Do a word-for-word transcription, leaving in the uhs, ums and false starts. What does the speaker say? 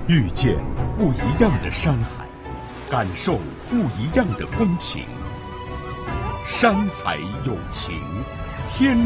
遇见不一样的山海，感受不一样的风情。山海有情，天